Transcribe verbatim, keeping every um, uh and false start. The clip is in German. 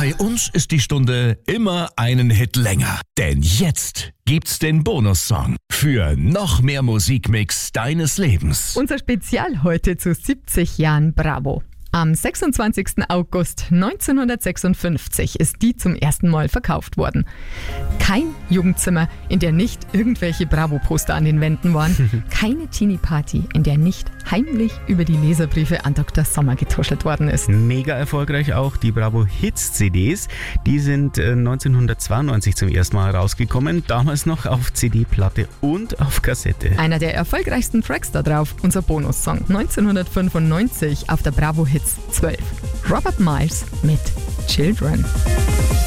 Bei uns ist die Stunde immer einen Hit länger. Denn jetzt gibt's den Bonussong für noch mehr Musikmix deines Lebens. Unser Spezial heute zu siebzig Jahren Bravo. Am sechsundzwanzigsten August neunzehnhundertsechsundfünfzig ist die zum ersten Mal verkauft worden. Kein Jugendzimmer, in der nicht irgendwelche Bravo-Poster an den Wänden waren. Keine Teenie-Party, in der nicht heimlich über die Leserbriefe an Doktor Sommer getuschelt worden ist. Mega erfolgreich auch die Bravo Hits C Ds. Die sind äh, neunzehnhundertzweiundneunzig zum ersten Mal rausgekommen. Damals noch auf C D-Platte und auf Kassette. Einer der erfolgreichsten Tracks da drauf, unser Bonussong neunzehnhundertfünfundneunzig auf der Bravo Hits zwölf. Robert Miles mit Children.